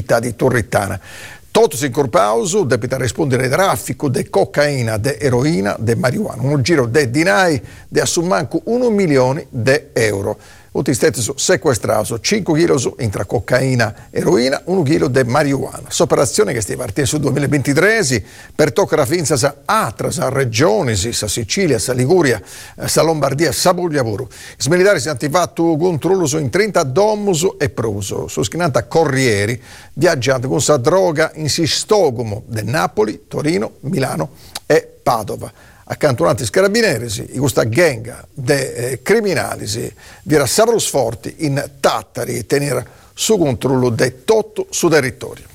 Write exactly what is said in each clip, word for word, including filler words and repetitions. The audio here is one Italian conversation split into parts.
città di Turrittana. Totus incorpauso debita rispondere al traffico di cocaina, di eroina, di marijuana. Un giro di dinai di assummanco un milione di euro. Tutti stati sequestrati cinque chili intra cocaina, eroina, un chilo di marijuana. L'operazione che sta partendo sul duemilaventitré per toccare finza sa altre regioni, sa Sicilia, sa Liguria, sa Lombardia, sa Bugliavuru. I militari si hanno attivato controllo in trenta domus e pruso, su schinata corrieri, viaggiando con sa droga in Sistogomo di Napoli, Torino, Milano e Padova. Accantonati carabinieri, i questa gang de eh, criminali, vi era Savrus Forti in Tattari e tenere su controllo de tutto su territorio.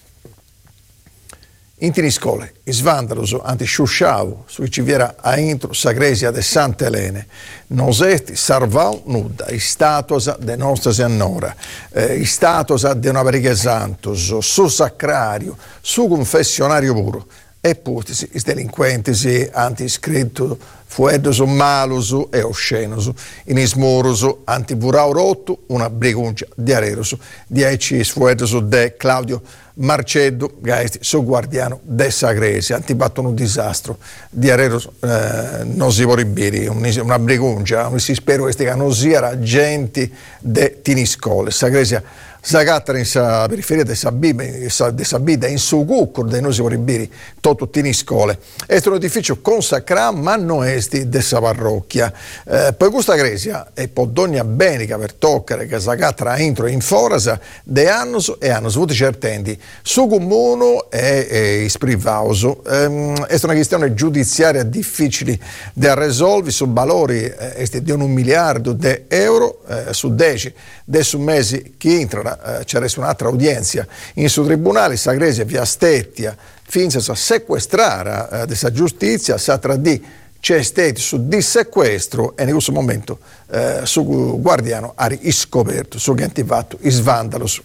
In tini scole, i svandalos anti-sciusciavo, sui ci viera a intro Sagresia de Santa Elene, nosesti sarvau nuda, i statuasa de nostra Signora, eh, i statuasa de una Veriga Santos, su sacrario, su confessionario puro, e putisi i delinquenti anti-iscritto fuedos malus e oscenos in ismoros anti-burau rotto una briguncia di areros dieci fuedos de Claudio Marceddo Gaesti so guardiano de Sagresi antibattono un disastro di areros eh, non si vorribiri una briguncia non si spero che non sia agenti de tiniscole Sagresia Zagattara in sa periferia di Sabida, in su Guccur, dei nosi vorribiri, tutti in scole. È un edificio consacrato, ma non è di sa parrocchia. Eh, poi questa gresia è Podogna Benica per toccare che Zagattara entro in forasa de annos e annos, vuoti certendi. Su comune e, e isprivauso. Eh, è una questione giudiziaria difficile da risolvere, su valori eh, di un miliardo di euro, eh, su dieci, adesso mesi che entrano. C'era un'altra udienza in su tribunale, Sagresia via Stettia, finza a sequestrare eh, della giustizia, sa tradì c'è stato su dissequestro e in questo momento eh, su guardiano ha scoperto, su che antivatto, is vandalos.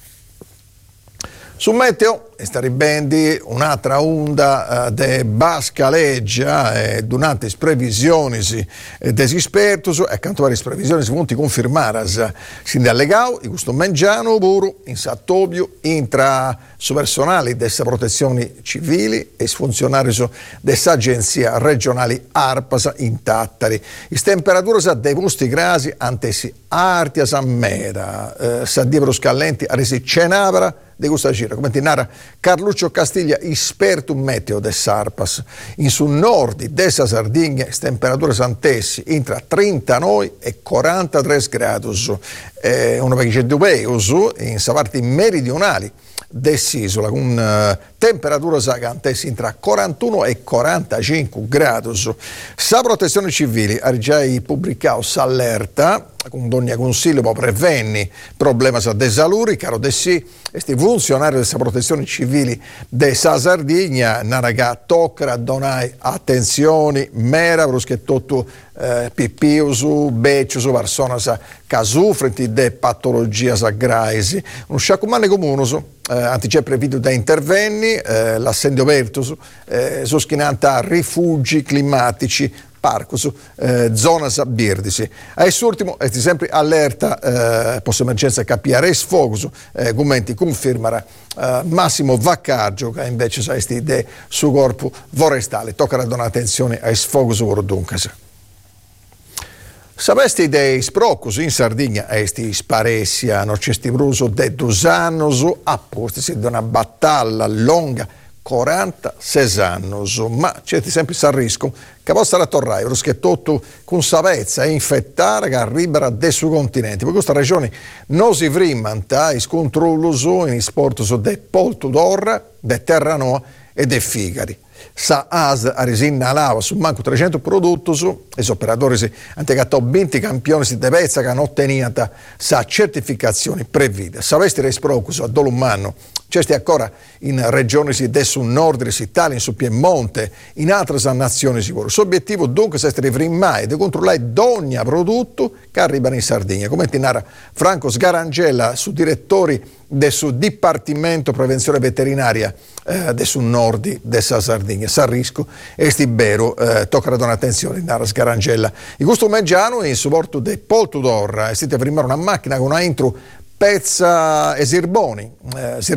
Su meteo, sta ribendi un'altra onda uh, de bascaleggia e durante le previsioni eh, degli esperti e accanto alle previsioni si punti confermare sin allegau in questo mengiano buru in Sattobio intra su personali delle protezioni civili e funzionari dell'agenzia regionali Arpasa in Tattari. Le temperature dei posti grasi antesi artias a mera, eh, sa dievero scallenti a resi cenavra di questa gira, come ti narra Carluccio Castiglia, esperto meteo de Sarpas. In sul nord dessa Sardegna, temperature santessi intra trentanove e quarantatré gradi, eh, una pace di Ubeus, in sa parte meridionali dell'isola, con uh, temperature sagantessi intra quarantuno e quarantacinque gradi. Sa protezione civile ha già pubblicato s'allerta con ogni consiglio per prevenire problemi di salute, caro de sì, questi funzionari della protezione civile de sa Sardegna, naraga tocca donare attenzione, mera, perché tutto eh, pippiusu, becciusu, persone che soffrono di patologie gravi. Un sciacumane comune, eh, anticè previsto da intervenni, eh, l'assendio aperto, eh, soschinanta rifugi climatici, parcos, eh, zona birdisi. A quest'ultimo è sempre allerta eh, post emergenza K P R sfocus, eh, commenti confermerà eh, Massimo Vaccaggio che invece sa esti de su corpo forestale. Tocca donare attenzione ai sfocus vorduncas. Sapesti dei sprocus in Sardegna esti sparessia, non c'è stibruso de dusannos, apposti di una battaglia lunga quarantasei anni, ma c'è sempre il rischio che possa tornare, perché tutto con savezza e infettare che arriva dai suoi continenti. Per questa ragione non si vrimanta i controlli in sport de Polto d'Orra, de Terranova e de Figari. Sa A S a risinalava su manco trecento prodotti e gli operatori hanno venti campioni di pezza che hanno ottenuto sa certificazione prevista. Sapeste che sprocus a Dolumano c'è ancora in regioni del nord Italia, in su Piemonte, in altre nazioni sicure. L'obiettivo dunque è di mai di controllare ogni prodotto che arriva in Sardegna. Come ti narra Franco Sgarangella, su direttori del suo Dipartimento Prevenzione Veterinaria eh, del sul nord della Sardegna. Sa rischio e stibero, eh, tocca donare attenzione, narra Sgarangella. In questo mangiano in supporto del Polto d'Orra è stata prima una macchina con una intro pezza e sirboni. Eh,